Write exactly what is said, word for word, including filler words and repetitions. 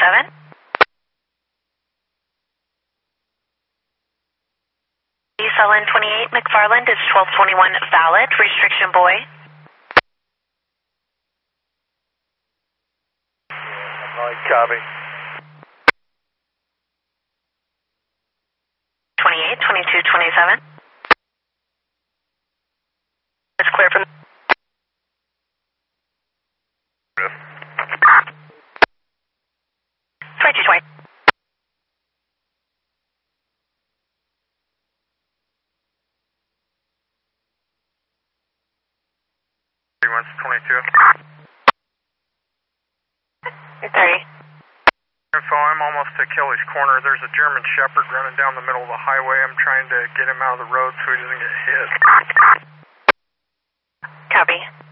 twenty-seven. Sullen twenty-eight, McFarland is twelve twenty-one valid, restriction buoy. Right, copy. twenty-eight, twenty-two, twenty-seven. It's clear from... twenty-two, twenty. twenty-two. thirty. Info, I'm almost to Kelly's Corner. There's a German Shepherd running down the middle of the highway. I'm trying to get him out of the road so he doesn't get hit. Copy.